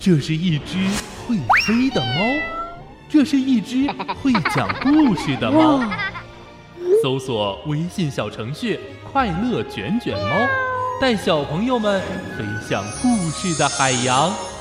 这是一只会飞的猫，这是一只会讲故事的猫。搜索微信小程序快乐卷卷猫，带小朋友们飞向故事的海洋。